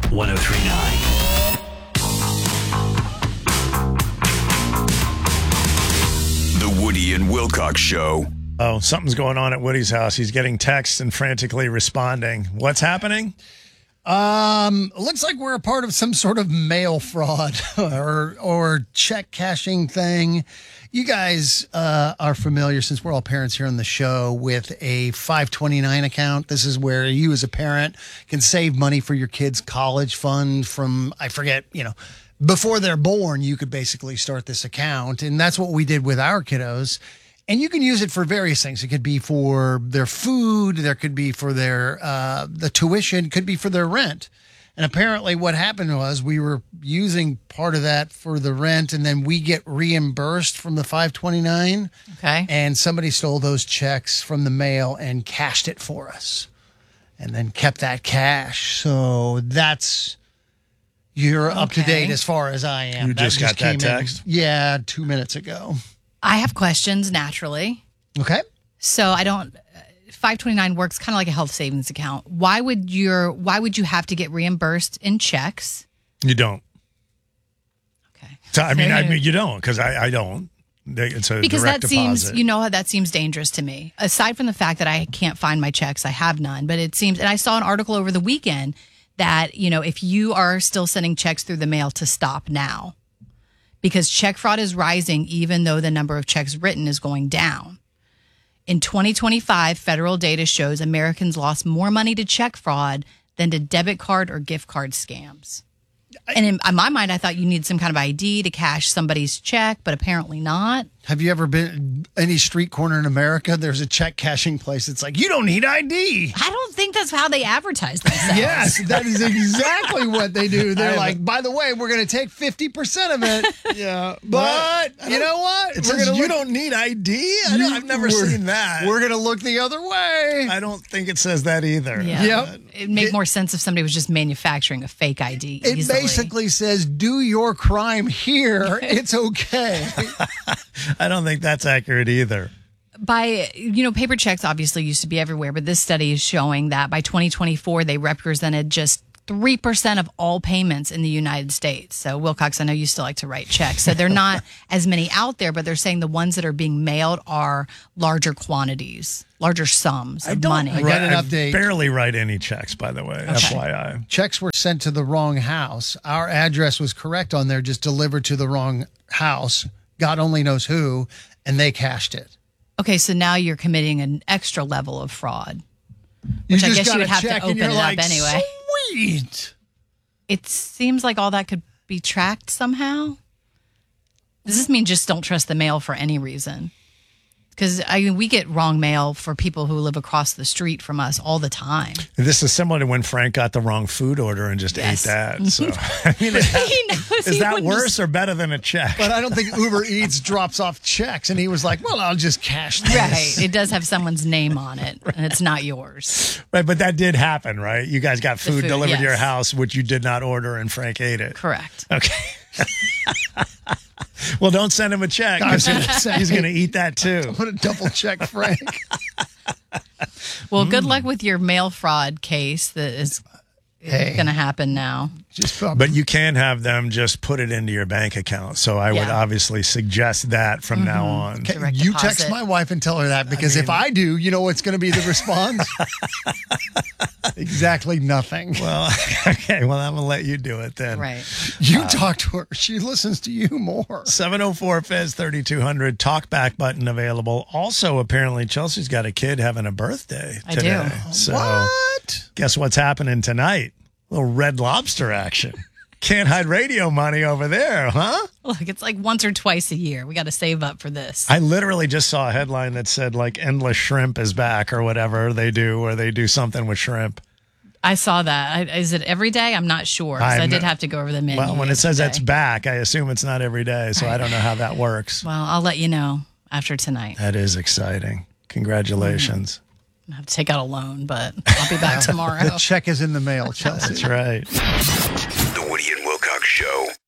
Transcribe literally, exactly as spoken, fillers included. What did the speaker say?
one oh three point nine. The Woody and Wilcox Show. Oh, something's going on at Woody's house. He's getting texts and frantically responding. What's happening? Um, looks like we're a part of some sort of mail fraud or or check cashing thing. You guys uh, are familiar, since we're all parents here on the show, with a five twenty-nine account. This is where you as a parent can save money for your kids' college fund from, I forget, you know, before they're born, you could basically start this account. And that's what we did with our kiddos. And you can use it for various things. It could be for their food. There could be for their uh, the tuition. Could be for their rent. And apparently what happened was we were using part of that for the rent, and then we get reimbursed from the five twenty-nine. Okay. And somebody stole those checks from the mail and cashed it for us and then kept that cash. So that's... You're up to Okay. date as far as I am. You just got that came in- text? Yeah, two minutes ago. I have questions naturally. Okay. So I don't. Uh, five twenty-nine works kind of like a health savings account. Why would your Why would you have to get reimbursed in checks? You don't. Okay. So, I mean, I mean, you don't, because I, I don't. They- It's a Because direct that deposit. seems, you know, how that seems dangerous to me. Aside from the fact that I can't find my checks, I have none. But it seems, and I saw an article over the weekend that, you know, if you are still sending checks through the mail, to stop now. Because check fraud is rising, even though the number of checks written is going down. In twenty twenty-five, federal data shows Americans lost more money to check fraud than to debit card or gift card scams. And in, in my mind, I thought you need some kind of I D to cash somebody's check, but apparently not. Have you ever been any street corner in America? There's a check cashing place. It's like, you don't need I D. I don't think that's how they advertise themselves. Yes, that is exactly what they do. They're I like, haven't- by the way, we're going to take fifty percent of it. Yeah, But you know what? It We're says gonna you look- don't need I D? I don't, You- I've never we're- seen that. We're going to look the other way. I don't think it says that either. Yeah. Yep. It'd make It- more sense if somebody was just manufacturing a fake I D It easily. basically says, do your crime here. It's okay. I don't think that's accurate either. By, you know, paper checks obviously used to be everywhere, but this study is showing that by twenty twenty-four, they represented just three percent of all payments in the United States. So, Wilcox, I know you still like to write checks. So, there are not as many out there, but they're saying the ones that are being mailed are larger quantities, larger sums of money. I got an I update. barely write any checks, by the way. F Y I. Checks were sent to the wrong house. Our address was correct on there, just delivered to the wrong house. God only knows who, and they cashed it. Okay, so now you're committing an extra level of fraud. You Which I just guess you got would a have to check open and you're it up like, anyway. Sweet. It seems like all that could be tracked somehow. Does this mean just don't trust the mail for any reason? Because I mean, we get wrong mail for people who live across the street from us all the time. This is similar to when Frank got the wrong food order and just Yes. ate that. So, I mean, is that, He knows is he that wouldn't worse just- or better than a check? But I don't think Uber Eats drops off checks. And he was like, well, I'll just cash this. Right. It does have someone's name on it, and it's not yours. Right, but that did happen, right? You guys got food, food, delivered to your yes. house, which you did not order, and Frank ate it. Correct. Okay. Well, don't send him a check, 'cause he's going to eat that too. I'm going to double check Frank. Well, good luck with your mail fraud case that is Hey. going to happen now. Just uh, But you can have them just put it into your bank account. So I would Yeah. obviously suggest that from now on. Okay, Direct you deposit. text my wife and tell her that, because if I do, you know what's going to be the response? Exactly nothing. Well, okay, well, I'm going to let you do it then. Right. You talk to her. She listens to you more. seven oh four Fez thirty-two hundred talkback button available. Also, apparently, Chelsea's got a kid having a birthday I do. today. So, What? guess what's happening tonight? A little Red Lobster action. Can't hide radio money over there, huh? Look, it's like once or twice a year. We got to save up for this. I literally just saw a headline that said like Endless Shrimp is back or whatever they do, or they do something with shrimp. I saw that. I, is it every day? I'm not sure. 'cause I I'm did not- have to go over the menu. Well, when it says yesterday. it's back, I assume it's not every day, so I don't know how that works. Well, I'll let you know after tonight. That is exciting. Congratulations. I have to take out a loan, but I'll be back tomorrow. The check is in the mail, Chelsea. That's right. The Woody and Wilcox Show.